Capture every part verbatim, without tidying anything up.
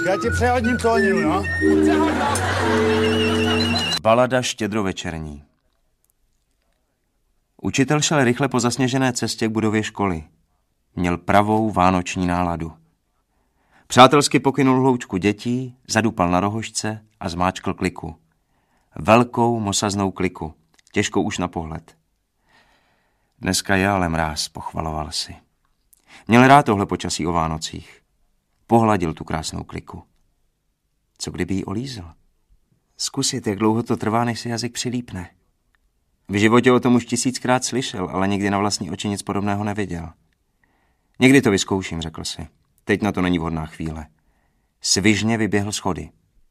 Já ti přehodním tóninu, no. Balada štědrovečerní. Učitel šel rychle po zasněžené cestě k budově školy. Měl pravou vánoční náladu. Přátelsky pokynul hloučku dětí, zadupal na rohožce a zmáčkl kliku. Velkou mosaznou kliku, těžkou už na pohled. Dneska je ale mráz, pochvaloval si. Měl rád tohle počasí o Vánocích. Pohladil tu krásnou kliku. Co kdyby ji olízl? Zkusit, jak dlouho to trvá, než si jazyk přilípne. V životě o tom už tisíckrát slyšel, ale nikdy na vlastní oči nic podobného neviděl. Někdy to vyzkouším, řekl si. Teď na to není vhodná chvíle. Svižně vyběhl schody.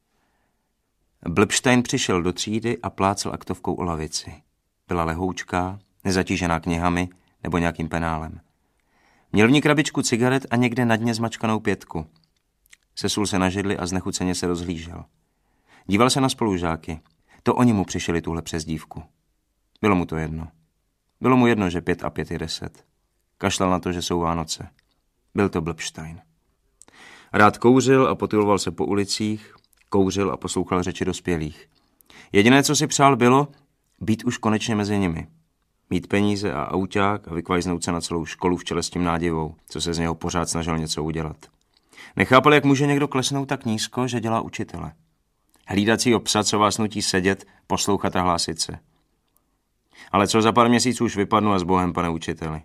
Blbštejn přišel do třídy a plácel aktovkou o lavici. Byla lehoučká, nezatížená knihami nebo nějakým penálem. Měl v ní krabičku cigaret a někde na dně zmačkanou pětku. Sesul se na židli a znechuceně se rozhlížel. Díval se na spolužáky. To oni mu přišli tuhle přezdívku. Bylo mu to jedno. Bylo mu jedno, že pět a pět je deset. Kašlal na to, že jsou Vánoce. Byl to Blbštejn. Rád kouřil a potyloval se po ulicích, kouřil a poslouchal řeči dospělých. Jediné, co si přál, bylo být už konečně mezi nimi. Mít peníze a auták a vykvajznout se na celou školu v čele s tím nádivou, co se z něho pořád snažil něco udělat. Nechápal, jak může někdo klesnout tak nízko, že dělá učitele. Hlídacího psa, co vás nutí sedět, poslouchat a hlásit se. Ale co za pár měsíců už vypadnu a s Bohem, pane učiteli.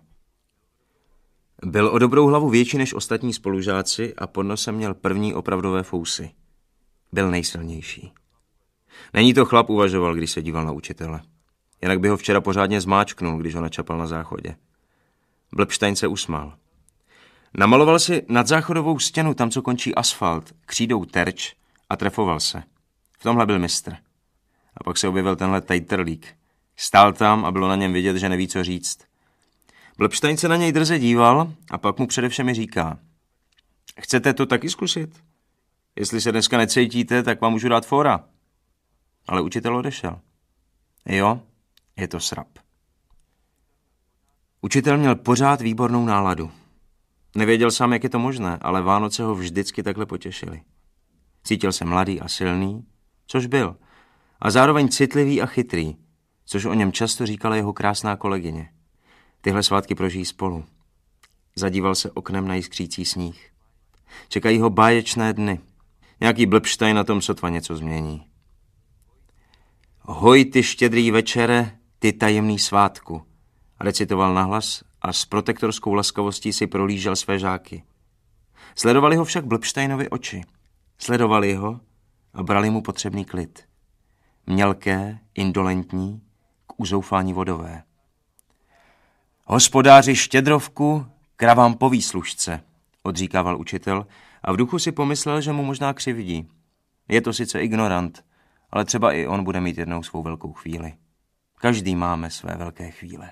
Byl o dobrou hlavu větší než ostatní spolužáci a pod nosem měl první opravdové fousy. Byl nejsilnější. Není to chlap, uvažoval, když se díval na učitele. Jinak by ho včera pořádně zmáčknul, když ho načapal na záchodě. Blbštejn se usmál. Namaloval si nad záchodovou stěnu, tam, co končí asfalt, křídou terč a trefoval se. V tomhle byl mistr. A pak se objevil tenhle tajtrlík. Stál tam a bylo na něm vidět, že neví, co říct. Blbštejn se na něj drze díval a pak mu především říká. Chcete to taky zkusit? Jestli se dneska necítíte, tak vám můžu dát fora. Ale učitel odešel. Jo, je to srap. Učitel měl pořád výbornou náladu. Nevěděl sám, jak je to možné, ale Vánoce ho vždycky takhle potěšily. Cítil se mladý a silný, což byl, a zároveň citlivý a chytrý, což o něm často říkala jeho krásná kolegyně. Tyhle svátky prožijí spolu. Zadíval se oknem na jiskřící sníh. Čekají ho báječné dny. Nějaký Blbštejn na tom sotva něco změní. Hoj, ty štědrý večere, ty tajemný svátku, recitoval nahlas a s protektorskou laskavostí si prolížel své žáky. Sledovali ho však Blbštejnovi oči. Sledovali ho a brali mu potřebný klid. Mělké, indolentní, k uzoufání vodové. Hospodáři Štědrovku, kravám po výslužce, odříkával učitel a v duchu si pomyslel, že mu možná křivdí. Je to sice ignorant, ale třeba i on bude mít jednou svou velkou chvíli. Každý máme své velké chvíle.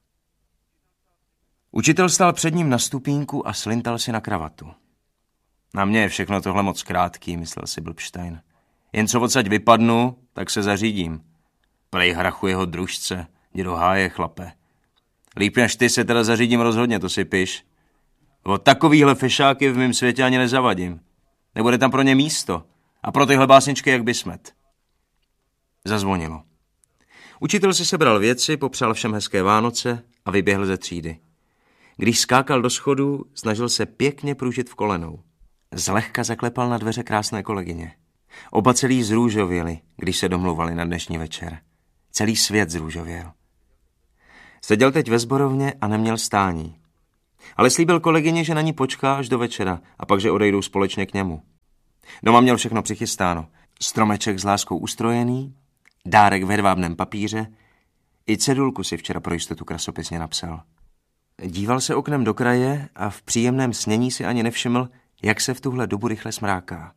Učitel stál před ním na stupínku a slintal si na kravatu. Na mě je všechno tohle moc krátký, myslel si Blbštejn. Jen co odsaď vypadnu, tak se zařídím. Prej hrachu jeho družce, dědo háje, chlape. Líp než ty se teda zařídím rozhodně, to si piš. O takovýhle fešáky v mém světě ani nezavadím. Nebude tam pro ně místo. A pro tyhle básničky jak bysmet. Zazvonilo. Učitel si sebral věci, popřál všem hezké Vánoce a vyběhl ze třídy. Když skákal do schodů, snažil se pěkně pružit v kolenou. Zlehka zaklepal na dveře krásné kolegyně. Oba celý zrůžověli, když se domluvali na dnešní večer. Celý svět zrůžověl. Seděl teď ve sborovně a neměl stání. Ale slíbil kolegyně, že na ní počká až do večera a pak, že odejdou společně k němu. Doma měl všechno přichystáno. Stromeček s láskou ustrojený, dárek v hedvábném papíře, i cedulku si včera pro jistotu krasopisně napsal. Díval se oknem do kraje a v příjemném snění si ani nevšiml, jak se v tuhle dobu rychle smráká.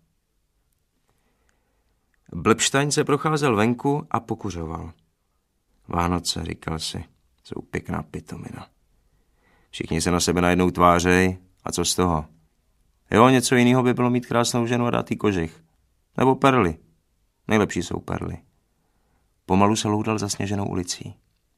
Blbštejn se procházel venku a pokuřoval. Vánoce, říkal si, jsou pěkná pitomina. Všichni se na sebe najednou tvářejí a co z toho? Jo, něco jiného by bylo mít krásnou ženu a dát jí kožich. Nebo perly. Nejlepší jsou perly. Pomalu se loudal zasněženou ulicí.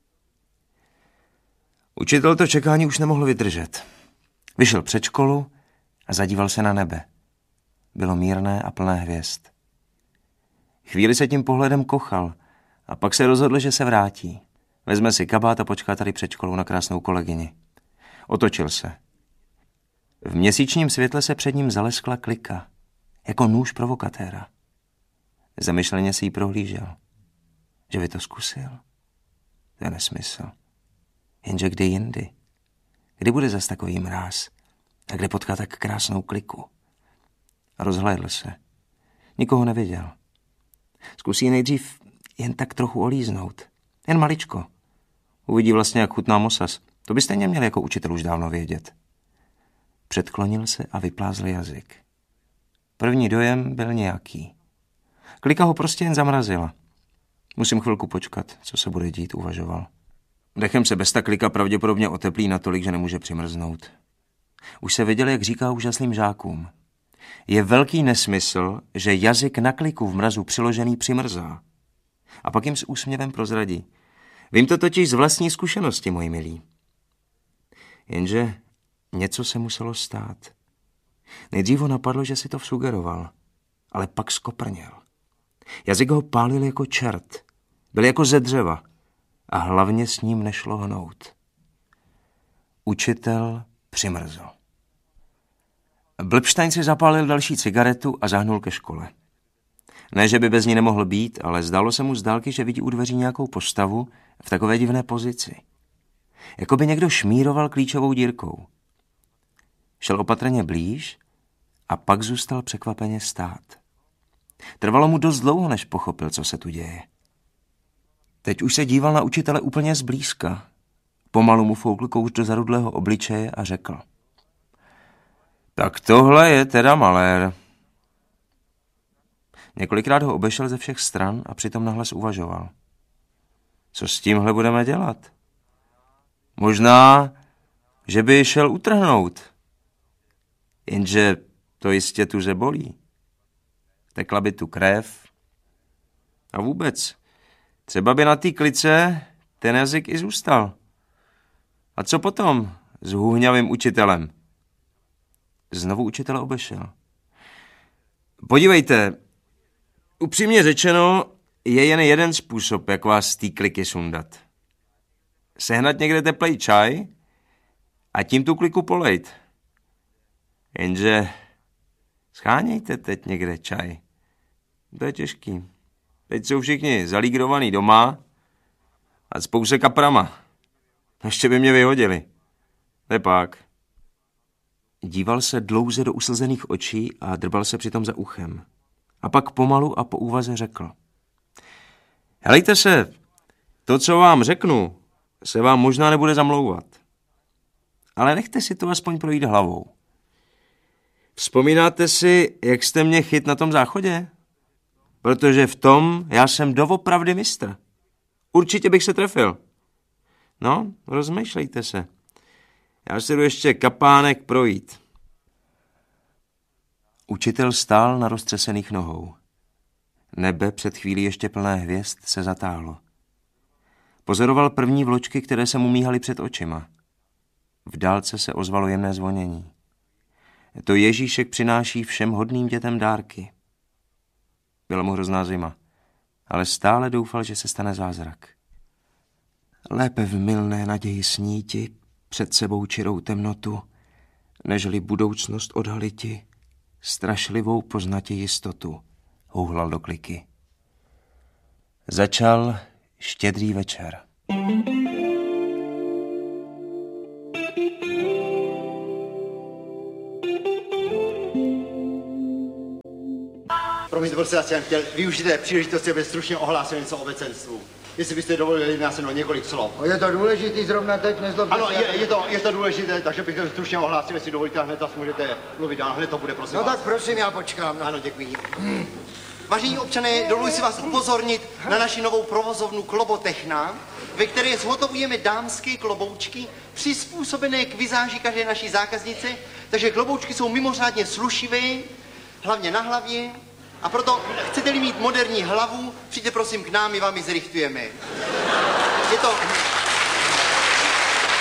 Učitel to čekání už nemohl vydržet. Vyšel před školu a zadíval se na nebe. bylo mírné a plné hvězd. Chvíli se tím pohledem kochal a pak se rozhodl, že se vrátí. Vezme si kabát a počká tady před školou na krásnou kolegyni. Otočil se. V měsíčním světle se před ním zaleskla klika, jako nůž provokatéra. Zamyšleně si ji prohlížel. Že by to zkusil? To je nesmysl. Jenže kdy jindy? Kdy bude zas takový mráz? A kde potká tak krásnou kliku? Rozhlédl se. Nikoho neviděl. Zkusí nejdřív jen tak trochu olíznout. Jen maličko. Uvidí vlastně, jak chutná mosas. To byste neměli jako učitel už dávno vědět. Předklonil se a vyplázl jazyk. První dojem byl nějaký. Klika ho prostě jen zamrazila. Musím chvilku počkat, co se bude dít, uvažoval. Dechem se bez ta klika pravděpodobně oteplí natolik, že nemůže přimrznout. Už se viděl, jak říká úžasným žákům. Je velký nesmysl, že jazyk na kliku v mrazu přiložený přimrzá. A pak jim s úsměvem prozradí. Vím to totiž z vlastní zkušenosti, moji milí. Jenže něco se muselo stát. Nejdřív ho napadlo, že si to vsugeroval, ale pak skoprněl. Jazyk ho pálil jako čert. Byl jako ze dřeva a hlavně s ním nešlo hnout. Učitel přimrzl. Blbštajn si zapálil další cigaretu a zahnul ke škole. Ne, že by bez ní nemohl být, ale zdálo se mu z dálky, že vidí u dveří nějakou postavu v takové divné pozici. Jako by někdo šmíroval klíčovou dírkou. Šel opatrně blíž a pak zůstal překvapeně stát. Trvalo mu dost dlouho, než pochopil, co se tu děje. Teď už se díval na učitele úplně zblízka. Pomalu mu foukl kouř do zarudlého obličeje a řekl. Tak tohle je teda malér. Několikrát ho obešel ze všech stran a přitom nahlas uvažoval. Co s tímhle budeme dělat? Možná, že by šel utrhnout. Jenže to jistě tuze bolí. Tekla by tu krev. A vůbec, třeba by na té klice ten jazyk i zůstal. A co potom s hůhňavým učitelem? Znovu učitele obešel. Podívejte, upřímně řečeno, je jen jeden způsob, jak vás z té kliky sundat. Sehnat někde teplej čaj a tím tu kliku polejt. Jenže schánějte teď někde čaj. To je těžký. Teď jsou všichni zalígrovaný doma a spou se kaprama. Ještě by mě vyhodili. Tepak. Díval se dlouze do uslzených očí a drbal se přitom za uchem. A pak pomalu a po úvaze řekl. Helejte se, to, co vám řeknu, se vám možná nebude zamlouvat. Ale nechte si to aspoň projít hlavou. Vzpomínáte si, jak jste mě chyt na tom záchodě? Protože v tom já jsem doopravdy mistr. Určitě bych se trefil. No, rozmýšlejte se. Já si jdu ještě kapánek projít. Učitel stál na roztřesených nohou. Nebe před chvílí ještě plné hvězd se zatáhlo. Pozoroval první vločky, které se mu míhaly před očima. V dálce se ozvalo jemné zvonění. To Ježíšek přináší všem hodným dětem dárky. Byla mu hrozná zima, ale stále doufal, že se stane zázrak. Lépe v mylné naději sníti před sebou čirou temnotu, nežli budoucnost odhaliti, strašlivou poznati jistotu, houhlal do kliky. Začal štědrý večer. Promiňte, prostě já jsem chtěl využít té příležitosti, aby stručně ohlásil něco o obecenstvu. Jestli byste dovolili nás jenom několik slov. O, je to důležitý zrovna teď, nezlobte Ano, se. je, je, to, je to důležité, takže bych to stručně ohlásil, jestli dovolíte, a hned vás můžete mluvit dál, hned to bude, prosím No vás. tak prosím, já počkám. No. Ano, děkuji. Hmm. Vážení občané, dovoluji si vás upozornit na naši novou provozovnu Klobotechna, ve které zhotovujeme dámské kloboučky přizpůsobené k vizáži každé naší zákaznice, takže kloboučky jsou mimořádně slušivé, hlavně na hlavě, a proto chcete-li mít moderní hlavu, přijďte prosím k nám, my vám ji zrichtujeme. Je to...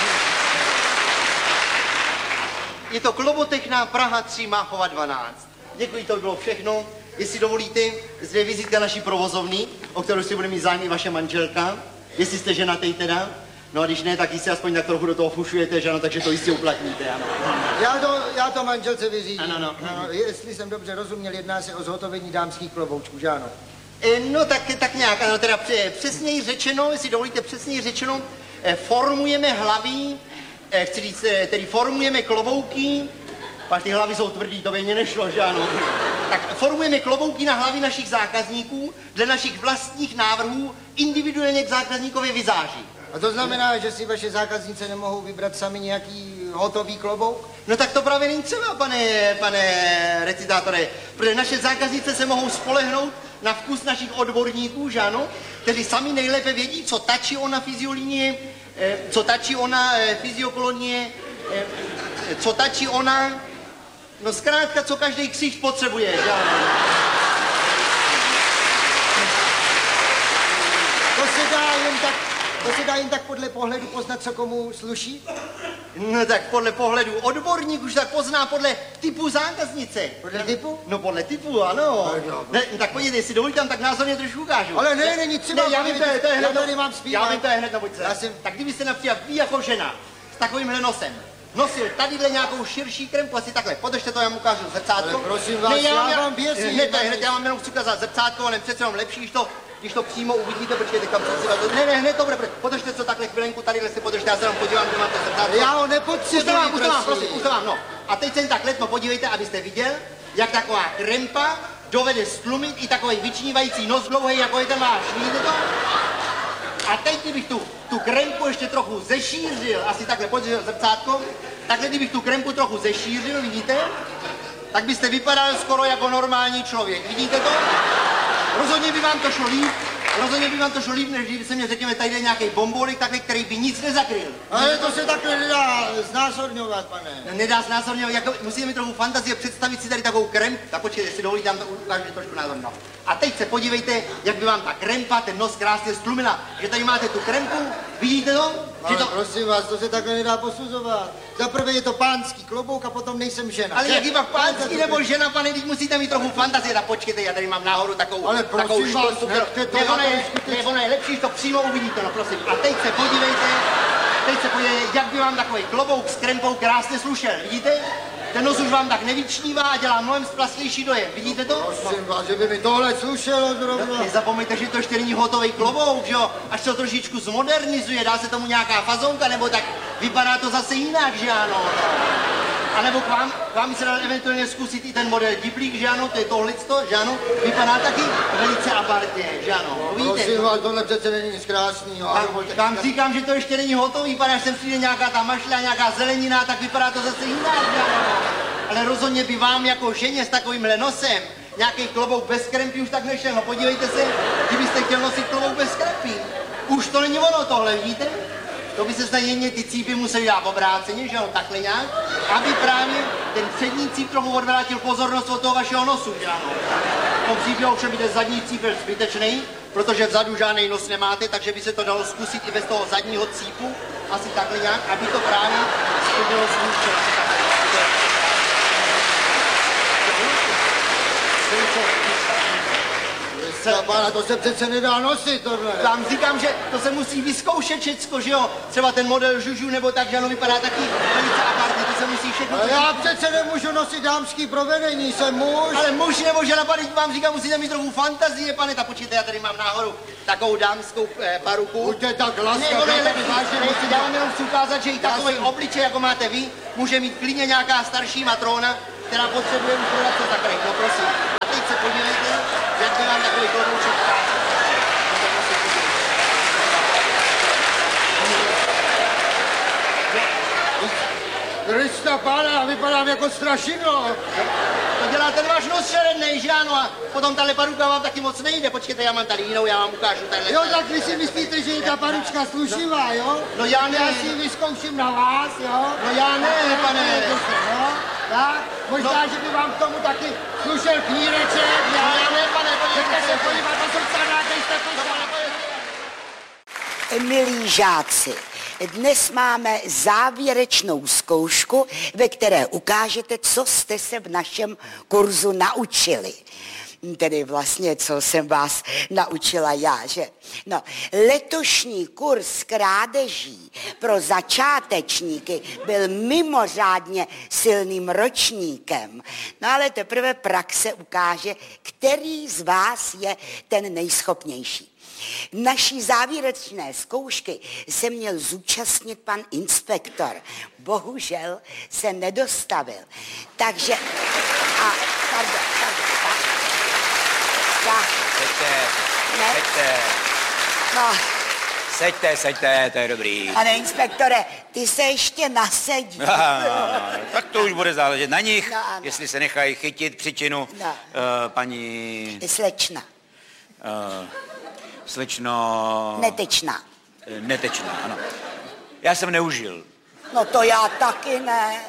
Je to Klobotechna Praha tři Máchova dvanáct. děkuji, to by bylo všechno. Jestli dovolíte, zde je vizitka naší provozovny, o kterou si bude mít zájem i vaše manželka. Jestli jste ženatý teda. No a když ne, tak jistě aspoň tak trochu do toho fušujete, že ano, takže to jistě uplatníte, ano. Já to, já to manželce vyřídím. Ano, ano. ano. Jestli jsem dobře rozuměl, jedná se o zhotovení dámských kloboučků, že ano? E, no tak, tak nějak, ano, teda přesněji řečeno, jestli dovolíte přesněji řečeno, e, formujeme hlavy, e, chci říct, e, tedy formujeme klobouky, pak ty hlavy jsou tvrdý, to by mě nešlo, že ano. Tak formujeme klobouky na hlavy našich zákazníků dle našich vlastních návrhů individuálně k zákazníkově vizáži. A to znamená, že si vaše zákaznice nemohou vybrat sami nějaký hotový klobouk? No tak to právě není třeba, pane, pane recitátore, protože naše zákaznice se mohou spolehnout na vkus našich odborníků, že ano, kteří sami nejlépe vědí, co ta či ona fyziolinie, eh, co ta či ona eh, fyziokolonie, eh, co ta či ona, no zkrátka, co každý ksicht potřebuje, že ano. To se dá jen tak, to se dá jen tak podle pohledu poznat, co komu sluší? No tak podle pohledu odborník už tak pozná podle typu zákaznice. Podle typu? No podle typu, ano. Ne, tak podívejte, jestli dovolíte, tam tak názorně trošku ukážu. Ale ne, není třeba. Ne, já vím, to je, to je hned, já tady mám zpívat. Já vím, to je hned na pojďce. Já jsem... Tak kdybyste například vy jako žena s takovýmhle nosem nosil tadyhle nějakou širší krempu, asi takhle, podržte to, já mu ukážu zrcátko. Ale prosím vás, ne, já, já vám věřím. Hned, hned, já vám jenom chci ukázat zrcátko, ale přece jenom lepší, když to, když to přímo uvidíte, počkejte, kam se to... Ne, ne, hned to bude, podržte co takhle chvilenku, tadyhle se podržte, já se vám podívám, kde máte zrcátko. Já ho nepotřebuji, Už to mám, už to mám, prosím, už to mám, no. A teď se tak letmo podívejte, abyste viděl, jak taková krempa dovede stlumit i takový vyčnívající nos dlouhý, jako je ten váš, vidíte to? A teď, kdybych tu, tu krempu ještě trochu zešířil, asi takhle, podívejte zrcátko, takhle, kdybych tu krempu trochu zešířil, vidíte? Tak byste vypadal skoro jako normální člověk, vidíte to? Rozhodně by vám to šlo líp, rozhodně by vám to šlo líp, než kdyby se mě řekněme tady nějaký bombolik, takhle, který by nic nezakryl. Ale to se takhle nedá znázorňovat, pane. Nedá znázorňovat, jako musíte mít trochu fantazie představit si tady takovou krempu. Tak počkejte, si dovolíte, tam to ukážu trošku názorno. A teď se podívejte, jak by vám ta krempa, ten nos krásně stlumila. Že tady máte tu krempu, vidíte to? Ale Že to... prosím vás, to se takhle nedá posuzovat. Za prvé je to pánský klobouk a potom nejsem žena. Ale jak iba pánský nebo žena, pane, teď musíte mít trochu fantazie. Tak počkejte, já tady mám náhodou takovou, Ale takovou prosím vás, školku, nechte to, ne, já ono to je, ne, ono je lepší, že to přímo uvidíte, no prosím. A teď se podívejte, teď se podívejte, jak by vám takový klobouk s krempou krásně slušel, vidíte? Ten nos už vám tak nevyčnívá a dělá mnohem splastější dojem, vidíte to? Prosím vás, že by mi tohle slušelo zrovna. Nezapomeňte, že to ještě není hotový klobouk, že jo? Až se to trošičku zmodernizuje, dá se tomu nějaká fazonka, nebo tak vypadá to zase jinak, že ano? A nebo k vám, k vám se dá eventuálně zkusit i ten model diplík, že ano, to je tohleto, že ano? Vypadá taky velice apartně, že ano? No, prosím vás, tohle přece není nic krásného. Vám, vám říkám, že to ještě není hotový, vypadá, až sem přijde nějaká ta mašla, nějaká zelenina, tak vypadá to zase jinak, že ano? Ale rozhodně by vám jako ženě s takovýmhle nosem nějaký klobouk bez krempy už tak nešel. No podívejte se, kdybyste chtěl nosit klobouk bez krempy. Už to není ono tohle, vidíte? To by se snad jedně ty cípy museli dát obráceně, že jo, takhle nějak, aby právě ten přední cíp trochu odvrátil pozornost od toho vašeho nosu, že ano. V tom případě ovšem ten zadní cíp je zbytečný, protože vzadu žádný nos nemáte, takže by se to dalo zkusit i bez toho zadního cípu, asi takhle nějak, aby to právě splnilo svůj účel. Pána, to se přece nedá nosit, tohle. Vám říkám, že to se musí vyzkoušet všecko, že jo? Třeba ten model žužu nebo tak, že ano, vypadá taky velice apartně, to se musí všechno... Ale já přece nemůžu nosit dámský provedení, jsem muž. Ale muž nebo žena, pane, vám říkám, musíte mít trochu fantazie, pane, tak počkejte, já tady mám náhodou takovou dámskou eh, paruku. Buďte tak Ne, laskav, ono je já tady lepší, vážně ne, musím... já vám jenom chci ukázat, že i takový jsem- obličej, jako máte vy, může mít klidně nějaká starší matrona, která potřebuje už prodat co zakrýt, no prosím. A teď se podívejte, jak by vám takový klobouček krásný. Krista, pána, já vypadám jako strašidlo. To dělá ten váš nos šerednej, že ano? A potom tahle paruka vám taky moc nejde. Počkejte, já mám tady jinou, já vám ukážu tadyhle. Jo, tak vy si myslíte, že je ta paručka slušivá, jo? No já ne. Já si ji vyzkouším na vás, jo? No já ne, pane. No, tak, možná, že by vám k tomu taky slušel kníreček, No já ne, pane, Pojďte se podívejte. podívat, to jsou canáky, jste to Milí žáci, Dnes máme závěrečnou zkoušku, ve které ukážete, co jste se v našem kurzu naučili. Tedy vlastně, co jsem vás naučila já, že? No, letošní kurz krádeží pro začátečníky byl mimořádně silným ročníkem. No ale teprve praxe ukáže, který z vás je ten nejschopnější. Naší závěrečné zkoušky se měl zúčastnit pan inspektor. Bohužel se nedostavil. Takže... A, pardon, pardon, pardon. Seďte, Ne? seďte, No, seďte, seďte, to je dobrý. pane inspektore, ty se ještě nasedí. Aha, tak to už bude záležet na nich, No, ano. jestli se nechají chytit příčinu. No. Uh, paní... Slečna, Uh, slečno... netečná. Eh, Netečná, ano. Já jsem neužil, No to já taky ne.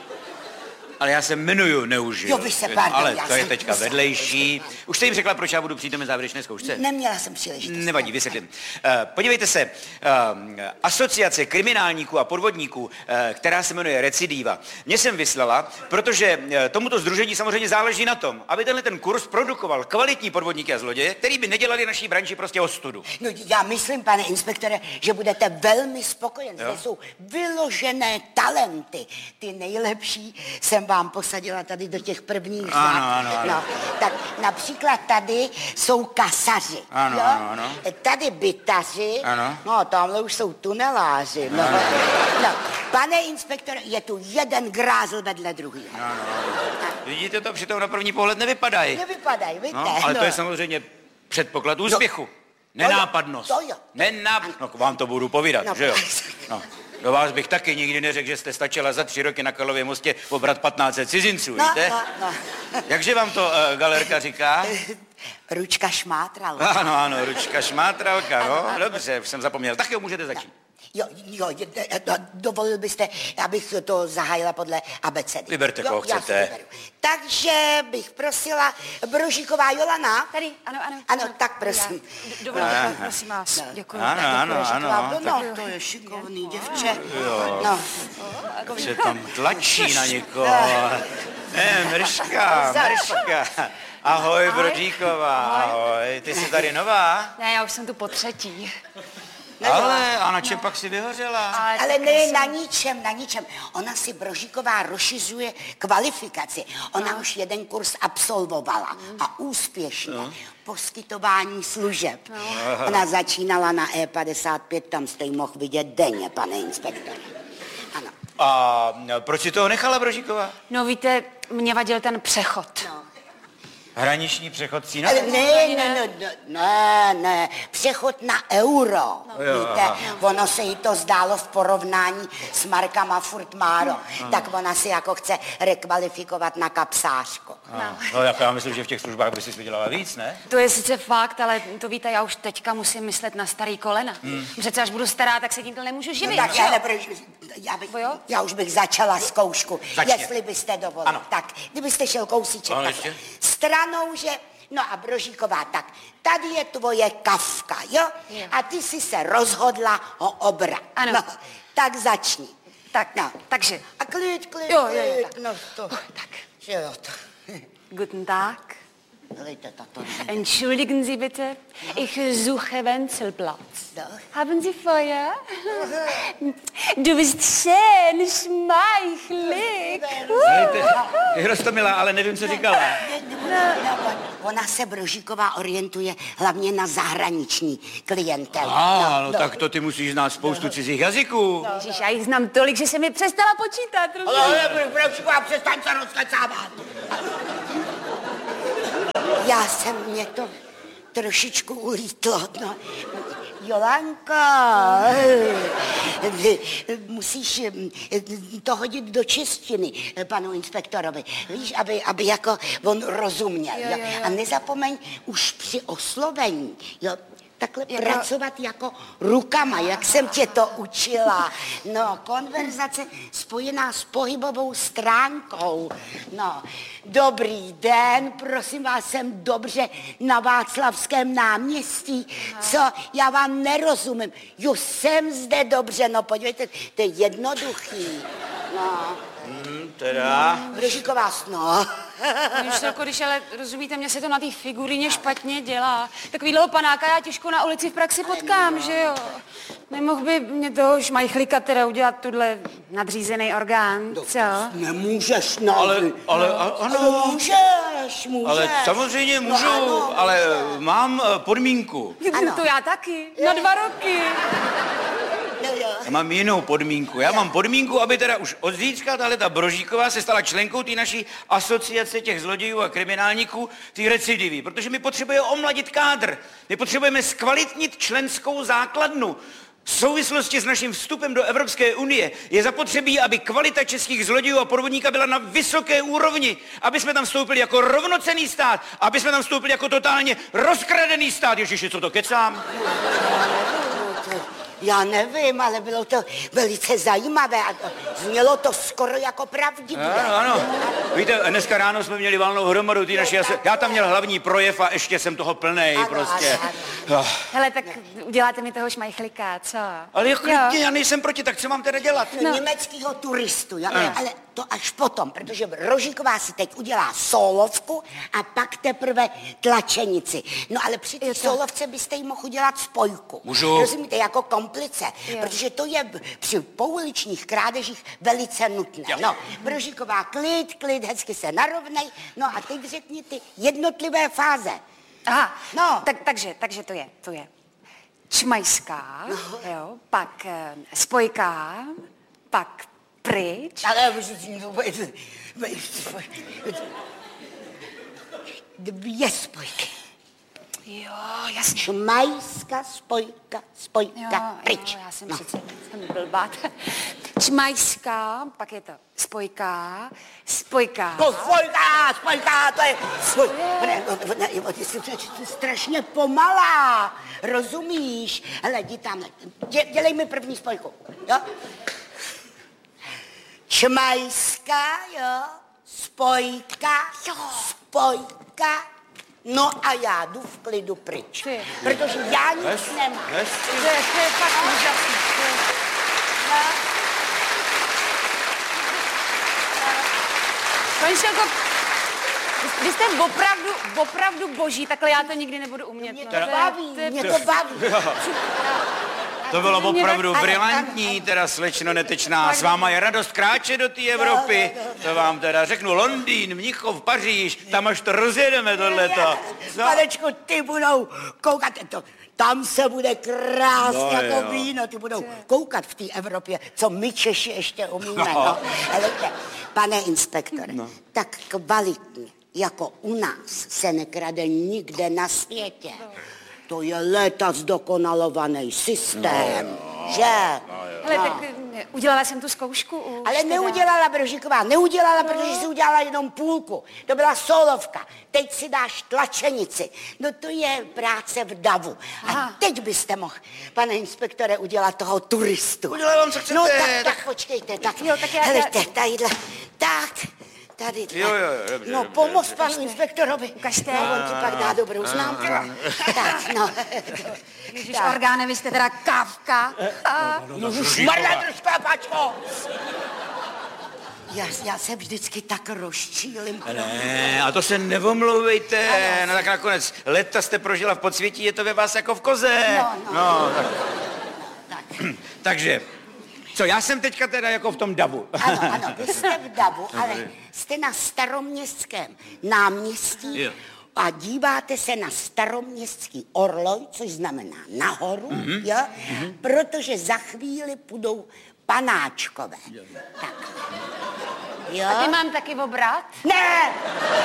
ale já se jmenuju neužil. Jo, vy se, pardon, Ale já to je jsem- teďka vedlejší. Už jste jim řekla, proč já budu přítomen závěrečné zkoušce? Neměla jsem příležitost. Nevadí, vysvětlím. Uh, podívejte se, uh, asociace kriminálníků a podvodníků, uh, která se jmenuje Recidiva, mě jsem vyslala, protože uh, tomuto sdružení samozřejmě záleží na tom, aby tenhle ten kurz produkoval kvalitní podvodníky a zloděje, který by nedělali naší branži prostě ostudu. No já myslím, pane inspektore, že budete velmi spokojen. Zde Jo. jsou vyložené talenty. Ty nejlepší jsem vám posadila tady do těch prvních řád. Ano, ano, ano. No, tak například tady jsou kasaři. Ano, jo? ano, ano. Tady bytaři. Ano. No, tamhle už jsou tuneláři. No. No, pane inspektore, je tu jeden grázl vedle druhého. Vidíte to, přitom na první pohled nevypadají. Nevypadají, víte? No, ale to je samozřejmě předpoklad úspěchu. Nenápadnost. to jo. Nenáp... No, vám to budu povídat, No, že jo? No. Do vás bych taky nikdy neřekl, že jste stačila za tři roky na Karlově mostě pobrat patnáct set cizinců, No, víte? no, no. Jakže vám to uh, galerka říká? Ručka šmátrala. Ano, ano, ručka šmátralka, no, dobře, už jsem zapomněl. Tak jo, můžete začít. Jo, jo, je- je- do- dovolil byste, abych to zahájila podle abecedy. Vyberte, Jo, koho já si chcete. vyberu. Takže bych prosila Brožíková Jolana. Tady, ano, ano. Ano, tak prosím. D- Dovolte, prosím vás. Děkuji. Ano, ano, Brožíková, ano. No, to je šikovný děvče. No, Se tam tlačí na někoho. Ne, mrška, mrška. Ahoj, Brodíková, ahoj. Ty jsi tady nová? Ne, já už jsem tu po třetí. Ale, a na čem pak si vyhořela? Ale, ale tak ne jsem- na ničem, na ničem. Ona si Brožíková rozšiřuje kvalifikaci. Ona už jeden kurz absolvovala a úspěšně. Poskytování služeb. Ona začínala na E padesát pět, tam jste ji mohl vidět denně, pane inspektore. Ano. A proč si toho nechala, Brožíková? No víte, mě vadil ten přechod. No. Hraniční přechod cína? Ale ne, ne, ne, ne, ne, ne, přechod na euro, no. Víte, ono se jí to zdálo v porovnání s markama furt máro, tak ona si jako chce rekvalifikovat na kapsářku. No. no, jak já myslím, že v těch službách by si vydělala víc, ne? To je sice fakt, ale to víte, já už teďka musím myslet na starý kolena. Hmm. Přece až budu stará, tak se tímto nemůžu živit. Tak že já, jo? neproč, já, bych, Jo? já už bych začala zkoušku, Začně. jestli byste dovolili. Ano. Tak, kdybyste šel kousíček Ano, takhle. ještě. Stranou, že... No a Brožíková, tak tady je tvoje kavka, jo? Jo. A ty jsi se rozhodla ho obrat. Ano. No, tak začni. Tak, No. takže. A klid, klid, Jo, jo, jo, klid. tak. No to, Tak. že jo, to. Guten Tag. Dejte tato. Entschuldigen Sie bitte, ich suche Wenzelplatz. Doch. Haben Sie Feuer? Du bist schön, schmeichelig. Je Rostomilá, ale nevím, co říkala. No, ona se Brožíková orientuje hlavně na zahraniční klientel. A, no, tak to ty musíš znát spoustu cizích jazyků. Ježíš, já jich znám tolik, že se mi přestala počítat. rozumíš? Ale Brožíková, přestaň se rozkecávat. Já jsem, mě to trošičku ulítlo, no. Jolanko, musíš to hodit do češtiny panu inspektorovi, víš, aby, aby jako on rozuměl, Jo, jo, jo, jo. A nezapomeň už při oslovení, jo, takhle Jako- pracovat jako rukama, jak jsem tě to učila. No, konverzace spojená s pohybovou stránkou. No, dobrý den, prosím vás, jsem dobře na Václavském náměstí. Co? Já vám nerozumím. Jo, jsem zde dobře, no podívejte, to je jednoduchý. No. Hmm, teda... Brožíková, no. Pane Štelko, když ale rozumíte, mě se to na té figuríně špatně dělá. Takovýhleho panáka já těžko na ulici v praxi potkám, že jo? Nemohl by mě toho šmajchlíka teda udělat tuhle nadřízený orgán, co? Nemůžeš, no. Ale, ale, a- ano. Můžeš, můžeš. Ale samozřejmě můžu, No, ano, ale můžeš. mám eh, podmínku. Ano. To já taky, na dva roky. No, jo. Já mám jinou podmínku. Já mám podmínku, aby teda už od zítřka tahle ta Brožíková se stala členkou té naší asociace těch zlodějů a kriminálníků, té recidivy, protože my potřebujeme omladit kádr. My potřebujeme zkvalitnit členskou základnu. V souvislosti s naším vstupem do Evropské unie je zapotřebí, aby kvalita českých zlodějů a podvodníka byla na vysoké úrovni, aby jsme tam vstoupili jako rovnocenný stát, aby jsme tam vstoupili jako totálně rozkradený stát. Ježiši, co to kecám? Já nevím, ale bylo to velice zajímavé a znělo to skoro jako pravdivé. Ano, ano. Víte, dneska ráno jsme měli valnou hromadu ty naši... Aso... Já tam měl hlavní projev a ještě jsem toho plnej, Ano, prostě. ano, Oh. Hele, tak uděláte mi toho šmajchlíka, co? Ale Jo. klidně, já nejsem proti, tak co mám teda dělat? No. Německýho turistu, jo? Ano. Ale to až potom, protože Rožíková si teď udělá sólovku a pak teprve tlačenici. No ale při té sólovce byste jí mohl udělat spojku. Můžu. Rozumíte, jako komplice, Jo. protože to je při pouličních krádežích velice nutné. Jo. No, Rožíková, klid, klid, hezky se narovnej. No a teď řekni ty jednotlivé fáze. Aha, No. tak, takže, takže to je, to je čmajská, jo, pak eh, spojka, pak pryč. Ale dvě spojky. Jo, jasně. Šmajská, spojka, spojka, Jo, pryč. jo, já jsem No. přece jsem blbá. Čmajská, pak je to spojka, spojka. To spojka, spojka, to je... Spoj... Ne, ne, ne, ne, ty jsi jsi strašně pomalá, rozumíš? Hele, jdi tam, dě, dělej mi první spojku, jo? Čmajská, jo, spojka, jo, spojka, no a já jdu v klidu pryč, Ty. protože já nic nemám. To je, to je fakt úžasný. To je- Pane Štelko, vy- vy jste opravdu, opravdu boží, takhle já to nikdy nebudu umět. Mě no. to je- baví, to je- mě to baví. To bylo Mě opravdu tak- brilantní, teda slečno netečná. S váma je radost kráčet do té Evropy. To vám teda řeknu, Londýn, Mnichov, Paříž, tam až to rozjedeme tohleto. No. Panečku, ty budou koukat, to, tam se bude krásně No, jako jo. víno, ty budou koukat v té Evropě, co my Češi ještě umíme. No. No. Helejte, pane inspektore, no. tak kvalitně, jako u nás, se nekrade nikde na světě. To je léta zdokonalovaný systém, no. že? Hele, tak eh, udělala jsem tu zkoušku už. Ale teda. neudělala Brožíková, neudělala, protože si udělala jenom půlku. To byla solovka. Teď si dáš tlačenici. No to je práce v davu. A Aha. teď byste mohl, pane inspektore, udělat toho turistu. Udělám, co chcete. No tak, tak počkejte, tak. Jo, tak já- Helejte, tadyhle, tak. Tady, Jo, jo, jo, dobře, no, dobře, pomoz dobře. panu inspektorovi. Ukažte. No, on ti pak dá dobrou známku. Tak, no. Ježiš, Tak. orgáne, vy jste teda kávka. A... Šmarla trošku, pačko! Já, já se vždycky tak rozčílim. Ne, a to se nevomlouvejte. No tak nakonec leta jste prožila v podsvětí, je to ve vás jako v koze. No, no. no tak. Tak. Takže, co, já jsem teďka teda jako v tom davu. Ano, ano, vy jste v davu, ale jste na Staroměstském náměstí Jo. a díváte se na Staroměstský orloj, což znamená nahoru, mm-hmm. jo? Mm-hmm. Protože za chvíli půjdou panáčkové. Tak. Jo? A ty mám taky obrat? Ne!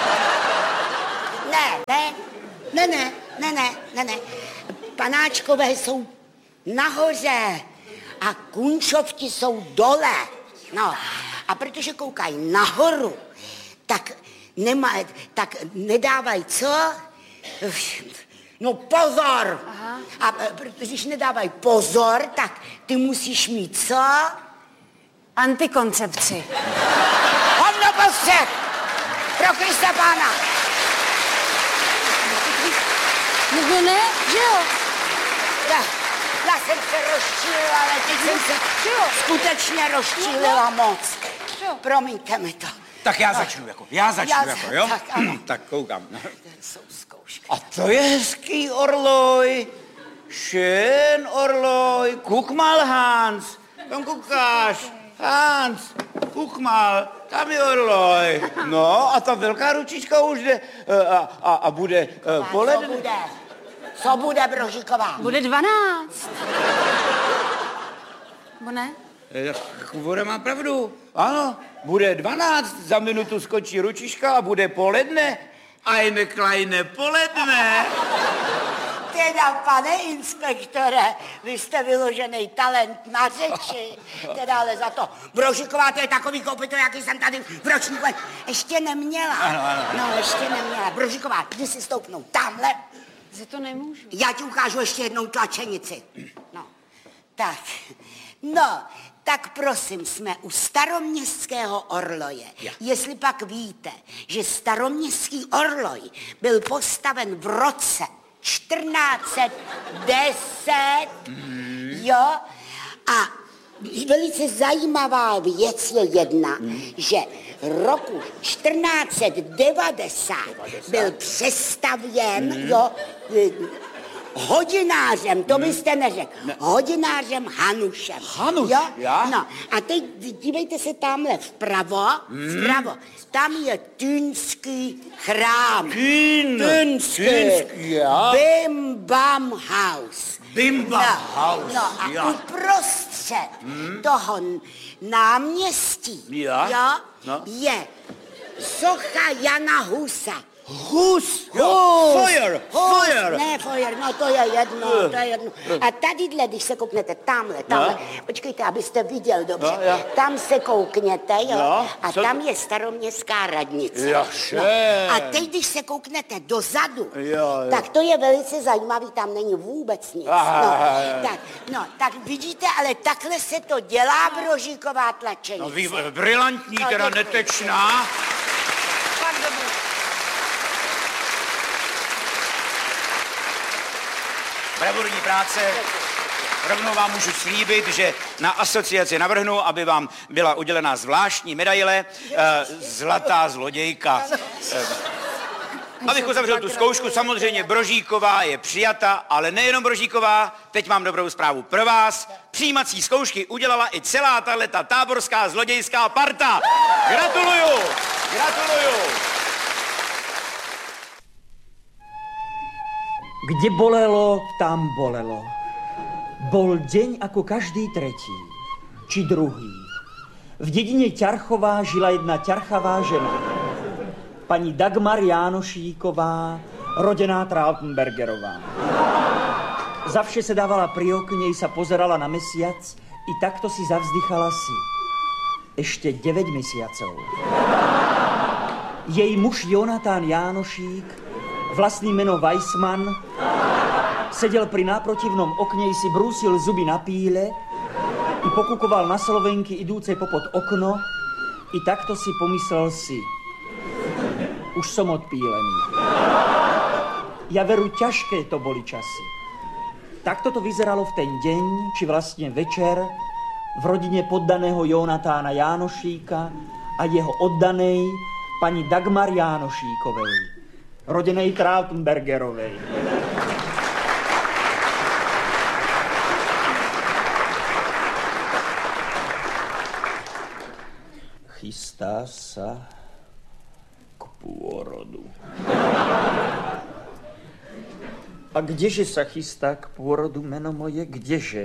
Ne, ne, ne, ne, ne, ne, ne, ne. Panáčkové jsou nahoře a kunčovti jsou dole. No, a protože koukají nahoru, tak, nemá, tak nedávají co? No pozor! Aha. A protože když nedávají pozor, tak ty musíš mít co? Antikoncepci. Hovno postřeh! Pro Krista Pána! No ne, že jo? Já, já jsem se rozčílila, ale teď jsem se skutečně rozčílila moc. Promiňte mi to. Tak já začnu, jako, já začnu, Já jako, za- jo? tak, ano. Tak koukám. Jsou zkoušky. A to je hezký orloj. Schön orloj. Guck mal, Hans. Tam koukáš. Hans, guck mal, tam je orloj. No a ta velká ručička už jde a, a, a bude uh, Co poledne. bude? Co bude, Brožíková? Bude dvanáct. Bo ne? Voda má pravdu. Ano, bude dvanáct, za minutu skočí ručička a bude poledne. Eine kleine poledne. Teda, pane inspektore, vy jste vyložený talent na řeči. Teda ale za to. Brožíková, to je takový kopyto, jaký jsem tady v ročníku ještě neměla. Ano, ano, ano. No, ještě neměla. Brožíková, jdi si stoupnout tamhle. Že to nemůžu. Já ti ukážu ještě jednou tlačenici. No, tak. No, tak prosím, jsme u staroměstského orloje. Ja. Jestli pak víte, že staroměstský orloj byl postaven v roce čtrnáct set deset, mm. jo, a velice zajímavá věc je jedna, mm. že roku čtrnáct set devadesát byl přestavěn, mm. jo, hodinářem, to byste neřekl, hodinářem Hanušem. Hanuš, jo? já? No, a teď dívejte se tamhle vpravo, Hmm. vpravo, tam je Týnský chrám. Týn. Týnský. Týnský, já. Bim Bam House. Bim Bam no, House, No a já. uprostřed hmm. toho náměstí Já? jo, No. je socha Jana Husa. Hus, jo, Hus, Feuer, Hus, Feuer. Ne, Feuer, no to je jedno, to je jedno. A tadyhle, když se kouknete tamhle, tamhle, No. počkejte, abyste viděl dobře, No, jo. tam se koukněte, jo, No, a co- tam je staroměstská radnice. Jaše. A teď, když se kouknete dozadu, Jo, jo. tak to je velice zajímavý, tam není vůbec nic. Aha, No, aha, aha. tak, no, tak vidíte, ale takhle se to dělá, Brožíková tlačenice. No, vy, brilantní, No, teda děkuji. netečná. Fakt dobrý. Bravurní práce. Rovnou vám můžu slíbit, že na asociaci navrhnu, aby vám byla udělená zvláštní medaile eh, Zlatá zlodějka. Eh, abych uzavřel tu zkoušku, samozřejmě Brožíková je přijata, ale nejenom Brožíková, teď mám dobrou zprávu pro vás. Přijímací zkoušky udělala i celá tahleta táborská zlodějská parta. Gratuluju! Gratuluju! Kde bolelo, tam bolelo. Bol deň ako každý tretí, či druhý. V dedine Ťarchová žila jedna ťarchavá žena. Pani Dagmar Jánošíková, rodená Trautenbergerová. Zavše se dávala pri okne, sa pozerala na mesiac i takto si zavzdychala si. Ešte deväť mesiacov. Jej muž Jonatán Jánošík, vlastný meno Weissmann, sedel pri náprotivnom okne, si brúsil zuby na píle i pokukoval na slovenky idúcej popod okno i takto si pomyslel si. Už som odpílený. Ja veru, ťažké to boli časy. Takto to vyzeralo v ten deň, či vlastne večer, v rodine poddaného Jonatána Jánošíka a jeho oddanej pani Dagmar Jánošíkovej, rodenej Trautenbergerovej. Chystá sa k pôrodu. A kdeže sa chystá k pôrodu, meno moje, kdeže?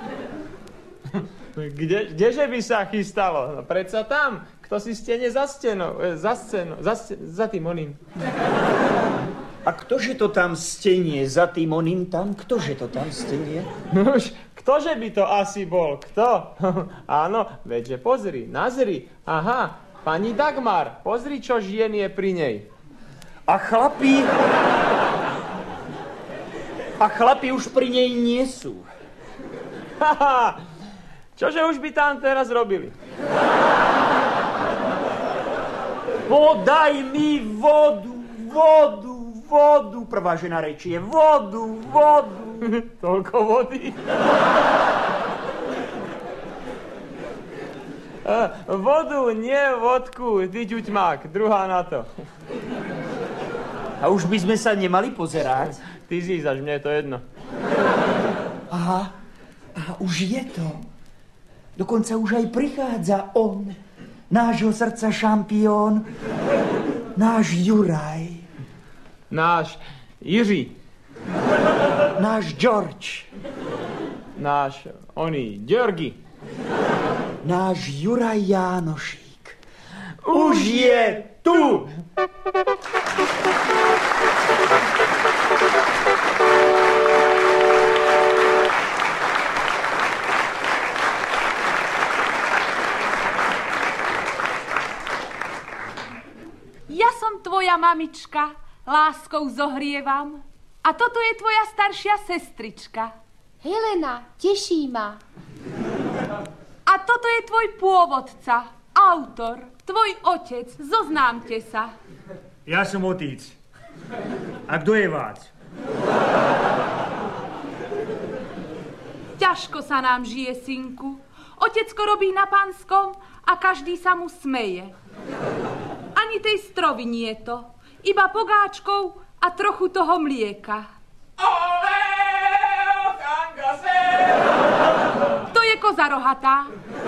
Kde, kdeže by sa chystalo? No predsa tam, kto si stene za stenou, e, za scénou, za, sce- za tým oným. A ktože to tam stenie za tým oným tam? Ktože to tam stenie? No už, ktože by to asi bol? Kto? Áno, veďže pozri, nazri. Aha, pani Dagmar, pozri, čo žien je pri nej. A chlapí... A chlapi už pri nej nie sú. Haha, čože už by tam teraz robili? Podaj mi vodu, vodu, vodu. Prvá žena rečie vodu, vodu. Toľko vody. Vodu, nie vodku, ty ťuťmák, druhá na to. A už by sme sa nemali pozerať? Ty zízaš, mne je to jedno. Aha, a už je to. Dokonca už aj prichádza on, nášho srdca šampión, náš Juraj. Náš Jiří. Náš George. Náš, oný, Georgi. Náš Juraj Jánošík. Už je tu! Ja som tvoja mamička, láskou zohrievam. A toto je tvoja staršia sestrička. Helena, teší ma. A toto je tvoj pôvodca, autor, tvoj otec, zoznámte sa. Ja som otec. A kto je vás? Ťažko sa nám žije, synku. Otecko robí na pánskom a každý sa mu smeje. Ani tej strovy nie je to, iba pogáčkou a trochu toho mlieka. Ole, to je koza rohatá.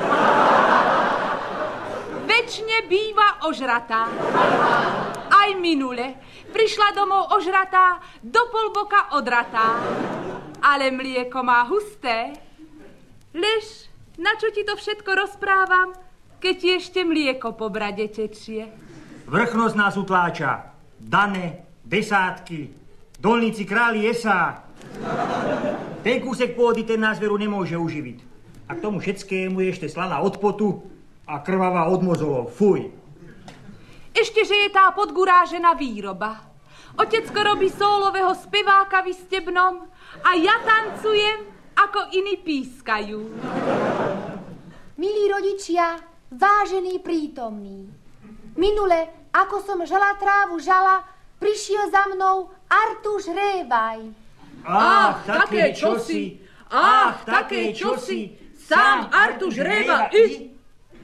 Večne býva ožratá. Aj minule prišla domov ožratá, do polboka odratá. Ale mlieko má husté. Lež, na čo ti to všetko rozprávam, keď ti ešte mlieko po brade tečie? Vrchnosť nás utláča. Dane, desátky, dolníci králi esá. Ten kúsek pôdy ten nás veru nemôže uživiť. A k tomu všetkému je ešte slaná od potu a krvavá od mozolov. Fuj. Ešte, že je tá podgurážená výroba. Otecko robí sólového speváka v Istebnom a ja tancujem, ako iní pískajú. Milí rodičia, vážení prítomní, minule, ako som žala trávu žala, prišiel za mnou Artuš Révaj. Ach, také čosi, ach, také čosi, sám Artuš Révaj i...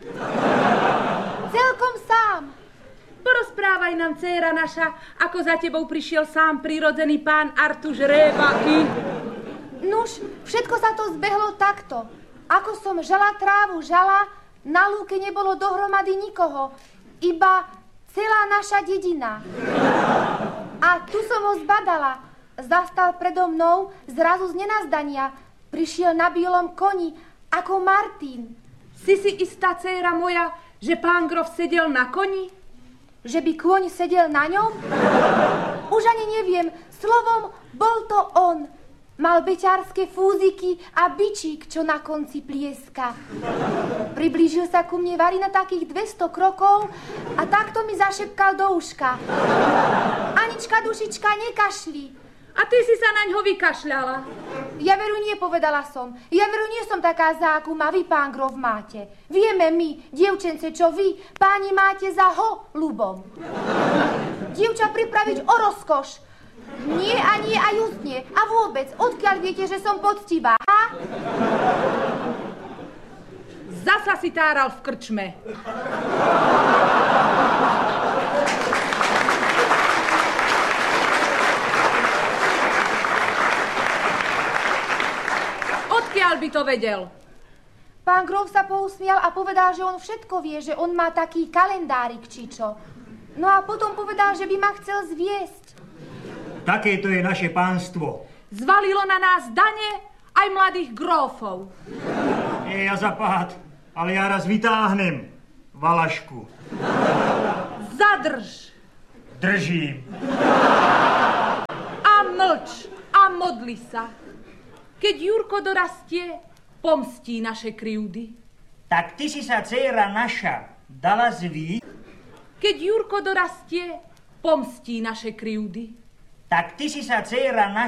Celkom sám. Porozprávaj nám, dcéra naša, ako za tebou prišiel sám prirodzený pán Artuš Révaj i... Nuž, všetko sa to zbehlo takto. Ako som žala trávu žala, na lúke nebolo dohromady nikoho, iba celá naša dedina. A tu som ho zbadala. Zastal predo mnou, zrazu z nenazdania. Prišiel na bielom koni, ako Martin. Si si istá, dcéra moja, že pán grof sedel na koni? Že by kôň sedel na ňom? Už ani neviem. Slovom, bol to on. Mal beťarské fúziky a bičík, čo na konci plieska. Priblížil sa ku mne vari na takých dvesto krokov a takto mi zašepkal do uška. Anička, dušička, nekašli. A ty si sa naňho vykašľala. Ja veru nie, povedala som. Ja veru nie som taká zá, akú ma vy, pán grof, máte. Vieme my, dievčence, čo vy, páni, máte za holubom. Dievča pripraviť o rozkoš. Nie a nie a justne. A vôbec, odkiaľ viete, že som poctivá, ha? Zasa si táral v krčme. Odkiaľ by to vedel? Pán grof sa pousmial a povedal, že on všetko vie, že on má taký kalendárik, či čo. No a potom povedal, že by ma chcel zviesť. Takéto je naše pánstvo. Zvalilo na nás dane aj mladých grófov. Nie ja zapád, ale ja raz vytáhnem valašku. Zadrž. Držím. A mlč a modli sa. Keď Jurko dorastie, pomstí naše krivdy. Tak ty si sa, dcéra naša, dala zví? Keď Jurko dorastie, pomstí naše krivdy. Tak ty si sa, dcéra naša,